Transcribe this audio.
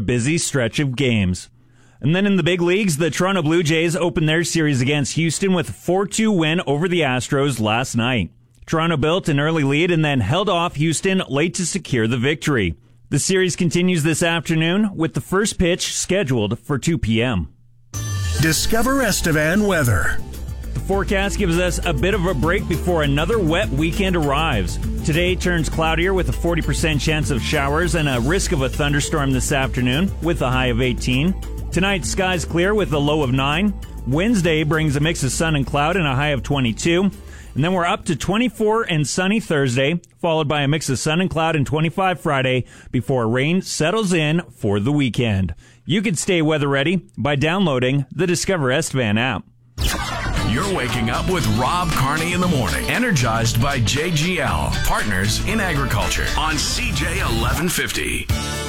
busy stretch of games. And then in the big leagues, the Toronto Blue Jays opened their series against Houston with a 4-2 win over the Astros last night. Toronto built an early lead and then held off Houston late to secure the victory. The series continues this afternoon with the first pitch scheduled for 2 p.m. Discover Estevan weather. The forecast gives us a bit of a break before another wet weekend arrives. Today turns cloudier with a 40% chance of showers and a risk of a thunderstorm this afternoon with a high of 18. Tonight, skies clear with a low of 9. Wednesday brings a mix of sun and cloud and a high of 22. And then we're up to 24 and sunny Thursday, followed by a mix of sun and cloud and 25 Friday before rain settles in for the weekend. You can stay weather ready by downloading the Discover Estevan app. You're waking up with Rob Carney in the morning, energized by JGL, partners in agriculture on CJ 1150.